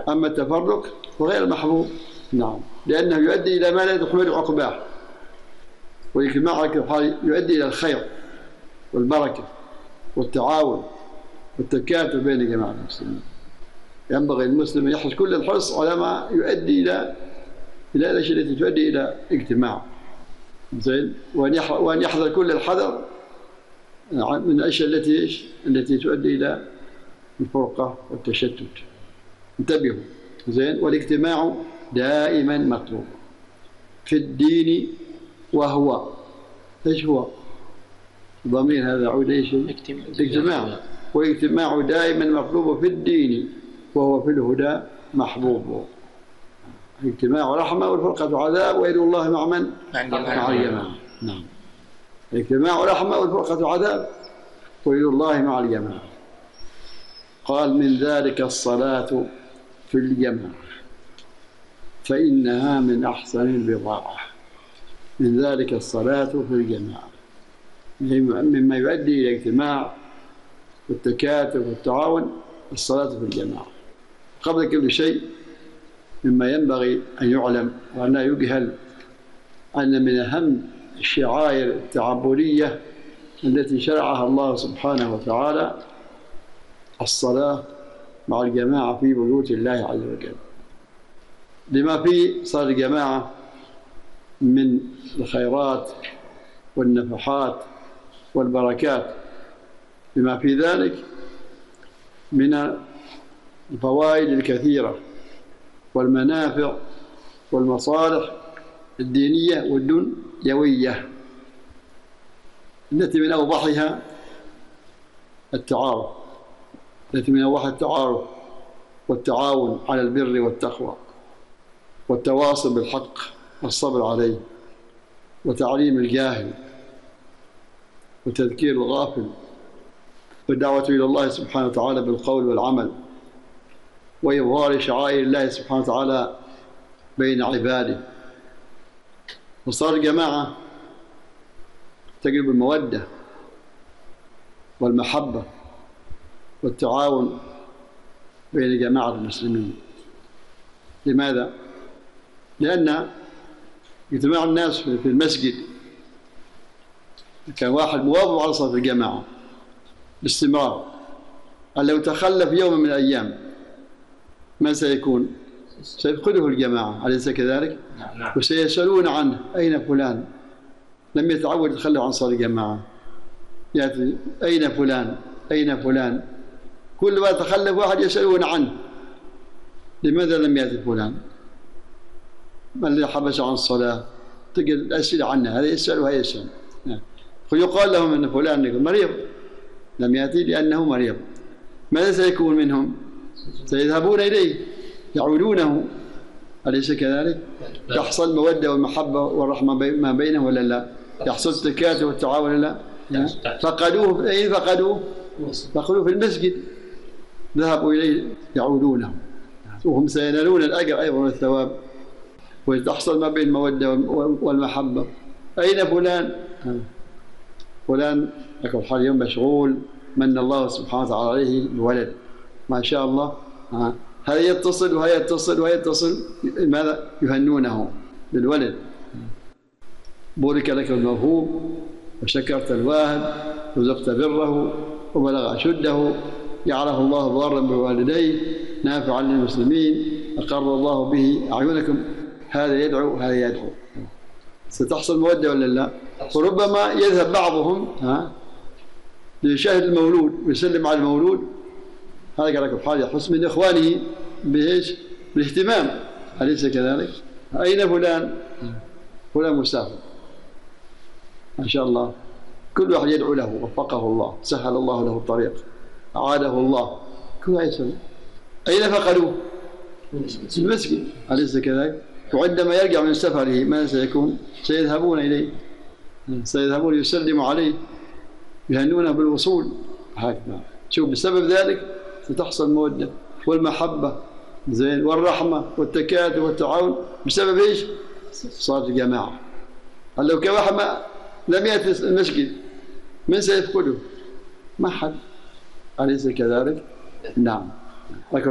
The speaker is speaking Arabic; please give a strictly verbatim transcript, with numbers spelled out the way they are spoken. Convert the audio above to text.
أما التفرق فغير محبوب، نعم، لأنه يؤدي إلى ما لا يحمل عقباه. والاجتماع يؤدي إلى الخير والبركة والتعاون والتكاتف بين جماعة المسلمين. ينبغي المسلم أن يحرص كل الحرص على ما يؤدي إلى إلى الأشياء التي تؤدي إلى اجتماع، زين، وأن يحذر كل الحذر من الأشياء التي التي تؤدي إلى الفرقة والتشتت. انتبهوا، زين. والاجتماع دائما مطلوب في الدين، وهو ايش هو؟ ضمير هذا يعود ايش؟ الاجتماع. والاجتماع دائما مطلوب في الدين، وهو في الهدى محبوب. الاجتماع رحمة والفرقة عذاب، ويد الله مع من؟ مع الجماعة. نعم، الاجتماع رحمة والفرقة عذاب، ويد الله مع الجماعة. قال: من ذلك الصلاة في الجماعة فإنها من أحسن البضاعة. من ذلك الصلاة في الجماعة، مما يؤدي إلى الاجتماع والتكاتف والتعاون الصلاة في الجماعة. قبل كل شيء مما ينبغي أن يعلم وأن لا يجهل أن من أهم الشعائر التعبدية التي شرعها الله سبحانه وتعالى الصلاة مع الجماعة في بيوت الله عز وجل، لما في صلاة الجماعة من الخيرات والنفحات والبركات، بما في ذلك من الفوائد الكثيرة والمنافع والمصالح الدينية والدنيوية، التي من أوضحها التعارف التي من أوضح التعارف والتعاون على البر والتقوى، والتواصل بالحق والصبر عليه، وتعليم الجاهل، وتذكير الغافل، والدعوة إلى الله سبحانه وتعالى بالقول والعمل، وإظهار شعائر الله سبحانه وتعالى بين عباده. وصار الجماعة تجلب المودة والمحبة والتعاون بين جماعة المسلمين. لماذا؟ لأن اجتماع الناس في المسجد كان واحد مواظب على صلاة الجماعة باستمرار، قال لو تخلف يوم من الأيام ما سيكون؟ سيفقده الجماعة، أليس كذلك؟ وسيسألون عنه: أين فلان؟ لم يتعود يتخلف عن صلاة الجماعة، يأتي: أين فلان؟ أين فلان؟ كل ما تخلف واحد يسألون عنه: لماذا لم يأتي فلان؟ ما الذي حبس عن الصلاة؟ تجد الأسئلة عنه، هذا يسأل وهذا يسأل. فيقال لهم أن فلان مريض لم يأتي لأنه مريض. ماذا سيكون منهم؟ سيذهبون إليه يعودونه، أليس كذلك؟ تحصل المودة والمحبة والرحمة ما بينهم ولا لا؟ يحصل التكاتف والتعاون ولا لا؟ فقدوه أين فقدوه؟ فقدوه في المسجد، ذهبوا إليه يعودونه، وهم سينالون الأجر أيضا والثواب، وتحصل ما بين المودة والمحبة. أين فلان؟ فلان يقول حال اليوم مشغول، من الله سبحانه وتعالى عليه بولد، ما شاء الله، هذا يتصل وهي يتصل وهي يتصل، ماذا؟ يهنونه بالولد. بورك لك الموهوب وشكرت الواهب وزقت بره وبلغ أشده، جعله الله ضارا بوالديه نافعا للمسلمين، أقر الله به أعينكم. هذا يدعو هذا يدعو، ستحصل مودة ولا لا؟ وربما يذهب بعضهم ها ليشاهد المولود ويسلم على المولود، هذا قال لك الحال يحس من إخوانه بإيش؟ بالاهتمام، أليس كذلك؟ أين فلان؟ فلان مسافر، ما شاء الله، كل واحد يدعو له، وفقه الله، سهل الله له الطريق، أعاده الله، كل واحد يسلم. أين فقدوه؟ في المسجد، أليس كذلك؟ وعندما يرجع من سفره ماذا سيكون؟ سيذهبون إليه، سيذهبون يسلموا عليه، يهنونه بالوصول. هكذا شوف، بسبب ذلك ستحصل المودة والمحبة، زين، والرحمة والتكاتف والتعاون، بسبب ايش؟ صلاة الجماعة. قال لو كان واحد ما لم يأتي المسجد من سيفقده؟ ما حد، أليس كذلك؟ نعم.